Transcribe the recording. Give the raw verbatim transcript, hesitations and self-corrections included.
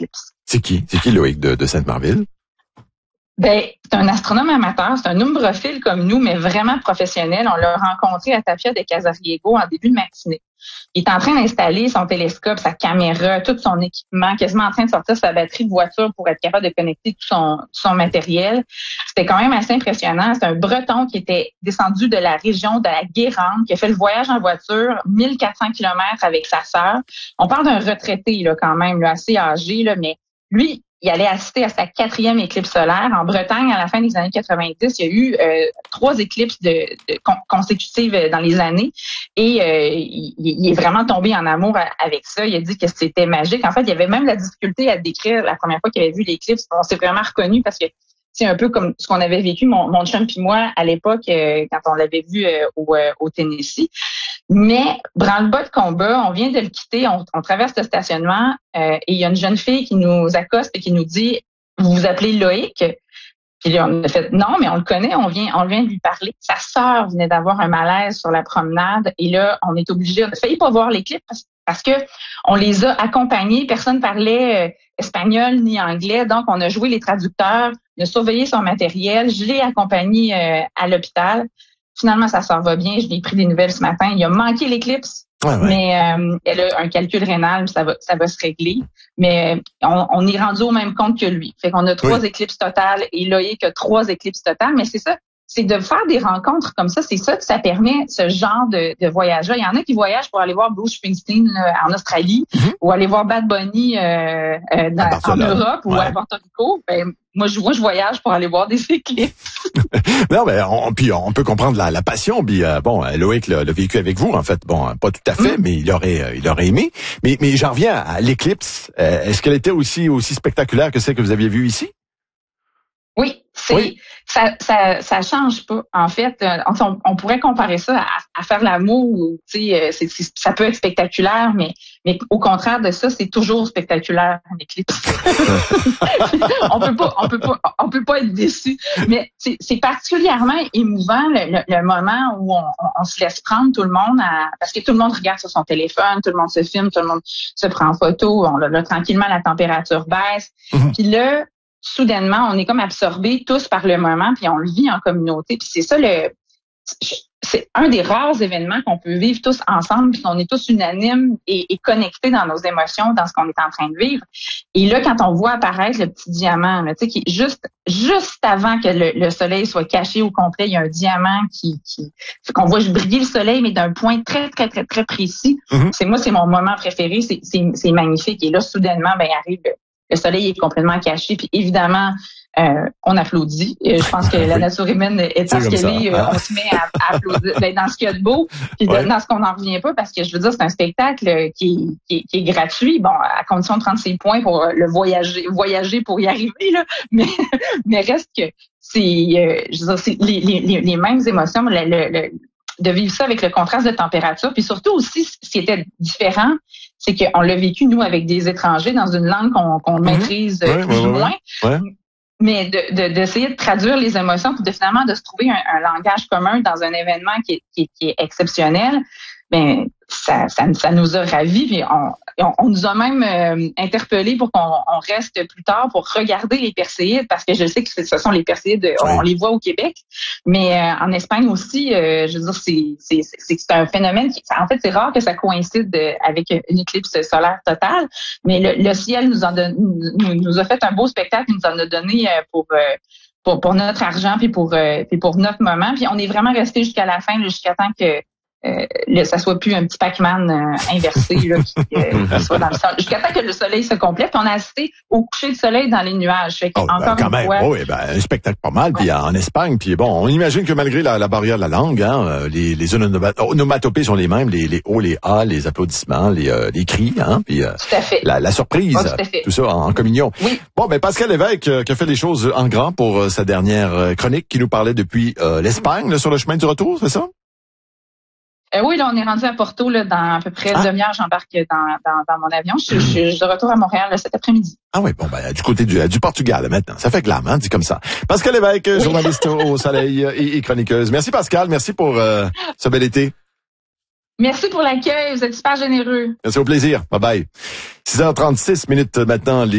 éclipse. C'est qui? C'est qui Loïc de, de Sainte-Marville? Ben, c'est un astronome amateur, c'est un numbrophile comme nous, mais vraiment professionnel. On l'a rencontré à Tapia de Casariego en début de matinée. Il est en train d'installer son télescope, sa caméra, tout son équipement, quasiment en train de sortir sa batterie de voiture pour être capable de connecter tout son, son matériel. C'était quand même assez impressionnant. C'est un Breton qui était descendu de la région de la Guérande, qui a fait le voyage en voiture, mille quatre cents kilomètres avec sa sœur. On parle d'un retraité là quand même, là, assez âgé, là, mais lui, il allait assister à sa quatrième éclipse solaire. En Bretagne, à la fin des années quatre-vingt-dix, il y a eu euh, trois éclipses de, de con, consécutives dans les années. Et euh, il, il est vraiment tombé en amour avec ça. Il a dit que c'était magique. En fait, il y avait même la difficulté à décrire la première fois qu'il avait vu l'éclipse. On s'est vraiment reconnu parce que c'est un peu comme ce qu'on avait vécu, mon, mon chum puis moi, à l'époque, euh, quand on l'avait vu euh, au, euh, au Tennessee. Mais, branle-bas de combat, on vient de le quitter, on, on traverse le stationnement euh, et il y a une jeune fille qui nous accoste et qui nous dit « Vous vous appelez Loïc? » Puis là, on a fait « Non, mais on le connaît, on vient on vient de lui parler. » Sa sœur venait d'avoir un malaise sur la promenade et là, on est obligé, on a failli pas voir l'éclipse parce, parce que on les a accompagnés, personne parlait euh, espagnol ni anglais, donc on a joué les traducteurs, on a surveillé son matériel, je l'ai accompagné euh, à l'hôpital. Finalement, ça sort va bien. Je l'ai pris des nouvelles ce matin. Il a manqué l'éclipse, ouais, ouais. mais euh, elle a un calcul rénal, ça va, ça va se régler. Mais on, on est rendu au même compte que lui. Fait qu'on a trois oui. éclipses totales et Loïc a trois éclipses totales. Mais c'est ça, c'est de faire des rencontres comme ça. C'est ça que ça permet, ce genre de, de voyage-là. Il y en a qui voyagent pour aller voir Bruce Springsteen là, en Australie mm-hmm. ou aller voir Bad Bunny euh, euh, dans, en Europe ou ouais. à Porto Rico. Ben, Moi je, moi, je voyage pour aller voir des éclipses. non, mais on, puis on peut comprendre la, la passion. Puis euh, bon, Loïc l'a, l'a vécu avec vous, en fait. Bon, pas tout à fait, mm. mais il aurait, euh, il aurait aimé. Mais, mais j'en reviens à l'éclipse. Euh, est-ce qu'elle était aussi, aussi spectaculaire que celle que vous aviez vue ici? Oui, c'est oui. ça, ça, ça change pas. En fait, on, on pourrait comparer ça à, à faire l'amour. Tu sais, c'est, c'est, ça peut être spectaculaire, mais, mais au contraire de ça, c'est toujours spectaculaire une éclipse. on peut pas, on peut pas, on peut pas être déçu. Mais c'est, c'est particulièrement émouvant le, le, le moment où on, on, on se laisse prendre tout le monde, à, parce que tout le monde regarde sur son téléphone, tout le monde se filme, tout le monde se prend en photo. On là, là tranquillement la température baisse. Mm-hmm. Puis là. Soudainement, on est comme absorbés tous par le moment, puis on le vit en communauté. Puis c'est ça le, c'est un des rares événements qu'on peut vivre tous ensemble, puis qu'on est tous unanimes et, et connectés dans nos émotions, dans ce qu'on est en train de vivre. Et là, quand on voit apparaître le petit diamant, là, tu sais, qui juste juste avant que le, le soleil soit caché au complet, il y a un diamant qui, qui qu'on voit briller le soleil, mais d'un point très très très très précis. Mm-hmm. C'est moi, c'est mon moment préféré. C'est c'est, c'est magnifique. Et là, soudainement, ben arrive le soleil est complètement caché, puis évidemment, euh, on applaudit. Je pense que la nature humaine étant ce qu'elle est, hein? On se met à, à applaudir ben, dans ce qu'il y a de beau, puis ouais. dans ce qu'on n'en revient pas, parce que je veux dire, c'est un spectacle qui, qui, qui est gratuit, bon, à condition de prendre ses points pour le voyager, voyager pour y arriver, là, mais, mais reste que c'est, euh, je veux dire, c'est les, les, les mêmes émotions, le, le, le, de vivre ça avec le contraste de température, puis surtout aussi, ce qui était différent, c'est qu'on l'a vécu, nous, avec des étrangers dans une langue qu'on, qu'on mmh. maîtrise ouais, plus ou ouais, moins. Ouais. Mais de, de, d'essayer de traduire les émotions, puis de finalement de se trouver un, un langage commun dans un événement qui est, qui est, qui est exceptionnel, ben ça, ça, ça nous a ravis. Puis on, on, on nous a même euh, interpellés pour qu'on on reste plus tard pour regarder les Perséides, parce que je sais que ce sont les Perséides, oui. on les voit au Québec, mais euh, en Espagne aussi, euh, je veux dire, c'est, c'est, c'est, c'est un phénomène qui, en fait, c'est rare que ça coïncide avec une éclipse solaire totale, mais le, le ciel nous, en donne, nous, nous a fait un beau spectacle, il nous en a donné euh, pour... Euh, Pour, pour notre argent puis pour euh, puis pour notre moment, puis on est vraiment resté jusqu'à la fin, là, jusqu'à temps que euh, le, ça soit plus un petit Pac-Man euh, inversé là, qui, euh, qui soit dans le sol, jusqu'à temps que le soleil se complète. Puis on a assisté au coucher du soleil dans les nuages. Fait oh, encore ben, quand une même, fois, oh, oui, ben, un spectacle pas mal. Puis ouais. en Espagne, puis bon, on imagine que malgré la, la barrière de la langue, hein, les, les onomatopées sont les mêmes, les, les hauts, les A, les applaudissements, les, euh, les cris, hein, puis euh, tout à fait. La, la surprise, oh, tout, tout ça en, en communion. Oui. Bon, ben Pascal Lévesque euh, qui a fait les choses en grand pour euh, sa dernière euh, chronique, qui nous parlait depuis euh, l'Espagne, là, sur le chemin du retour, c'est ça? Euh, oui, là, on est rendu à Porto, là, dans à peu près une ah. demi-heure, j'embarque dans, dans, dans mon avion. Je, je, je suis de retour à Montréal là, cet après-midi. Ah oui, bon, ben, du côté du, du Portugal, maintenant. Ça fait glam, hein, dit comme ça. Pascal Lévesque, oui. journaliste au Soleil et, et chroniqueuse. Merci Pascal, merci pour euh, ce bel été. Merci pour l'accueil, vous êtes super généreux. Merci, au plaisir. Bye bye. six heures trente-six minutes maintenant. Les